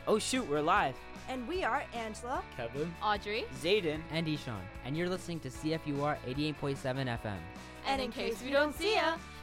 Oh shoot, we're live. And we are Angela, Kevin, Audrey, Zayden, and Ishan, and you're listening to CFUR 88.7 FM. and in case we don't see ya,